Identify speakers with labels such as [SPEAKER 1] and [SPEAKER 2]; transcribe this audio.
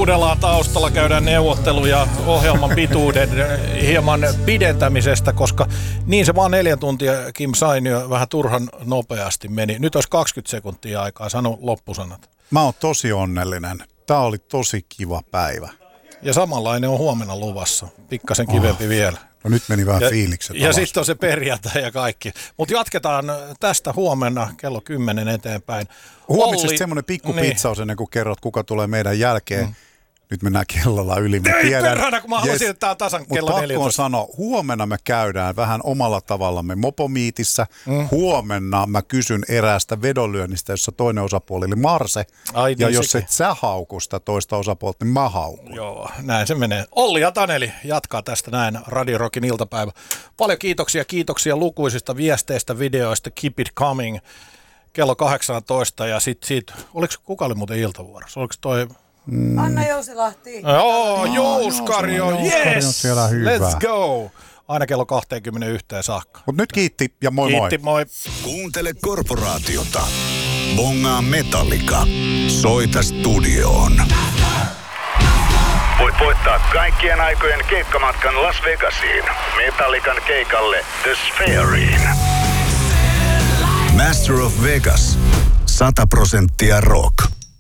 [SPEAKER 1] huudellaan taustalla, käydään neuvotteluja ohjelman pituuden hieman pidentämisestä, koska niin se vaan 4 tuntia Kim Sainio vähän turhan nopeasti meni. Nyt olisi 20 sekuntia aikaa, sano loppusanat.
[SPEAKER 2] Mä oon tosi onnellinen. Tää oli tosi kiva päivä.
[SPEAKER 1] Ja samanlainen on huomenna luvassa, pikkasen kivempi vielä.
[SPEAKER 2] No nyt meni vähän fiilikset
[SPEAKER 1] ja sitten on se perjantai ja kaikki. Mutta jatketaan tästä huomenna kello 10 eteenpäin.
[SPEAKER 2] Huomisesta semmoinen pikku pitsaus ennen kuin kerrot, kuka tulee meidän jälkeen. Nyt mennään kellolla yli.
[SPEAKER 1] Ei perhana, kun mä haluaisin, että tää on tasan kello 14.
[SPEAKER 2] Mutta pakko on sanoa, huomenna me käydään vähän omalla tavallamme mopomiitissä. Huomenna mä kysyn eräästä vedonlyönnistä, jossa toinen osapuoli oli Marse. Ja jos et sä hauku sitä toista osapuolta, niin mä haukun.
[SPEAKER 1] Joo, näin se menee. Olli ja Taneli jatkaa tästä näin Radio Rockin iltapäivä. Paljon kiitoksia lukuisista viesteistä, videoista. Keep it coming. Kello 18 ja sit siitä, oliko kuka oli muuten iltavuorossa? Oliko toi...
[SPEAKER 3] Anna Jousilahti.
[SPEAKER 1] Joo, Jouskari on, yes!
[SPEAKER 2] Siellä hyvä.
[SPEAKER 1] Let's go! Aina kello 21 saakka.
[SPEAKER 2] Mut nyt kiitti ja moi
[SPEAKER 1] Kiitti, moi.
[SPEAKER 4] Kuuntele Korporaatiota. Bongaa Metallica. Soita studioon. Voit voittaa kaikkien aikojen keikkamatkan Las Vegasiin. Metallican keikalle The Sphereiin. Master of Vegas. 100% rock.